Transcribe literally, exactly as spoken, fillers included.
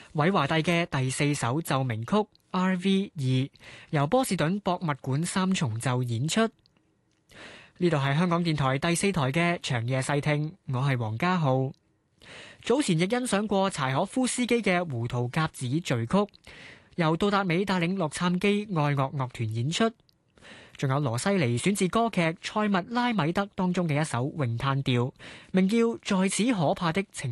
韋華第嘅第四首奏鳴曲 R V 二，由波士頓博物館三重奏演出。呢度係香港電台第四台嘅長夜細聽，我係黃家浩。早前亦欣賞過柴可夫斯基嘅《胡桃夾子序曲》，由杜達美帶領洛杉磯愛樂樂團演出。仲有羅西尼選自歌劇《塞密拉米德》當中嘅一首詠嘆調，名叫《在此可怕的情》。